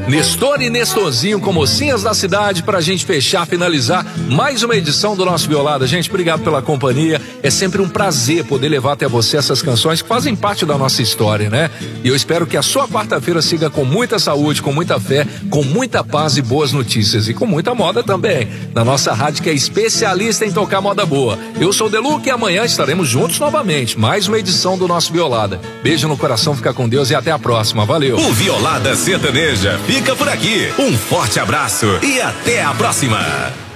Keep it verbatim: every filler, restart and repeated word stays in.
Nestor e Nestorzinho com mocinhas da cidade pra gente fechar, finalizar mais uma edição do nosso Violada. Gente, obrigado pela companhia. É sempre um prazer poder levar até você essas canções que fazem parte da nossa história, né? E eu espero que a sua quarta-feira siga com muita saúde, com muita fé, com muita paz e boas notícias. E com muita moda também. Na nossa rádio que é especialista em tocar moda boa. Eu sou o Deluca e amanhã estaremos juntos novamente. Mais uma edição do nosso Violada. Beijo no coração, fica com Deus e até a próxima. Valeu. O Violada Sertaneja fica por aqui. Um forte abraço e até a próxima.